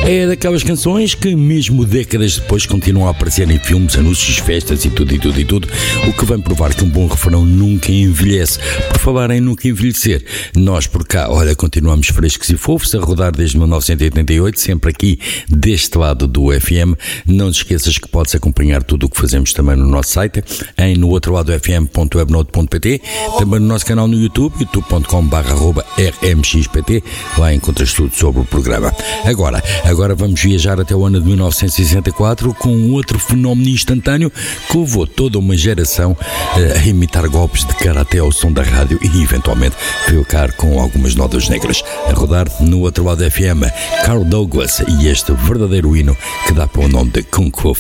É daquelas canções que mesmo décadas depois continuam a aparecer em filmes, anúncios, festas e tudo, o que vem provar que um bom refrão nunca envelhece. Por falar em nunca envelhecer, nós por cá, olha, continuamos frescos e fofos a rodar desde 1988, sempre aqui deste lado do FM. Não te esqueças que podes acompanhar tudo o que fazemos também no nosso site, em nootroladofm.webnode.pt, também no nosso canal no YouTube, youtube.com/rmxpt, lá encontras tudo sobre o programa. Agora vamos viajar até o ano de 1964 com outro fenómeno instantâneo que levou toda uma geração a imitar golpes de karaté ao som da rádio e eventualmente ficar com algumas notas negras. A rodar no outro lado FM, Carl Douglas e este verdadeiro hino que dá para o nome de Kung Fu